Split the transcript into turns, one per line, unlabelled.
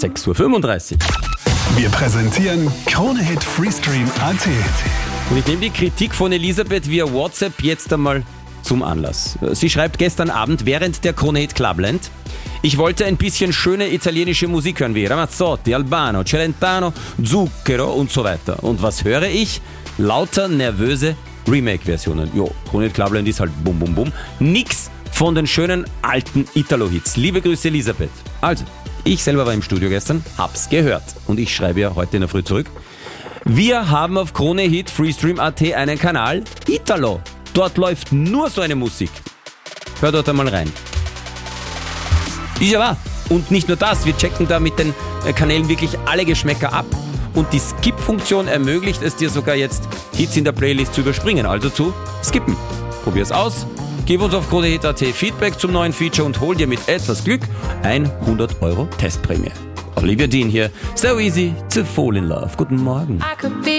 6.35 Uhr.
Wir präsentieren Krone-Hit Freestream.at.
Und ich nehme die Kritik von Elisabeth via WhatsApp jetzt einmal zum Anlass. Sie schreibt gestern Abend während der Krone-Hit Clubland: Ich wollte ein bisschen schöne italienische Musik hören, wie Ramazzotti, Albano, Celentano, Zucchero und so weiter. Und was höre ich? Lauter nervöse Remake-Versionen. Jo, Krone-Hit Clubland ist halt bum bum bum. Nix von den schönen alten Italo-Hits. Liebe Grüße, Elisabeth. Also, ich selber war im Studio gestern, hab's gehört. Und ich schreibe ja heute in der Früh zurück: Wir haben auf Krone-Hit Freestream.at einen Kanal Italo. Dort läuft nur so eine Musik. Hör dort einmal rein. Ist ja wahr. Und nicht nur das, wir checken da mit den Kanälen wirklich alle Geschmäcker ab. Und die Skip-Funktion ermöglicht es dir sogar jetzt, Hits in der Playlist zu überspringen, also zu skippen. Probier's aus, gib uns auf Krone-Hit.at Feedback zum neuen Feature und hol dir mit etwas Glück 100 € Testprämie. Olivia Dean hier, so easy to fall in love. Guten Morgen.